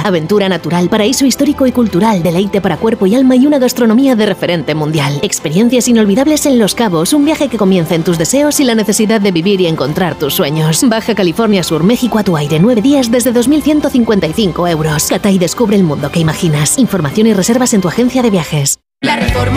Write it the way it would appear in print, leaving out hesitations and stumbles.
Aventura natural, paraíso histórico y cultural, deleite para cuerpo y alma y una gastronomía de referente mundial. Experiencias inolvidables en Los Cabos, un viaje que comienza en tus deseos y la necesidad de vivir y encontrar tus sueños. Baja California Sur, México a tu aire, 9 días desde 2.155 euros. Cata y descubre el mundo que imaginas. Información y reservas en tu agencia de viajes. La reforma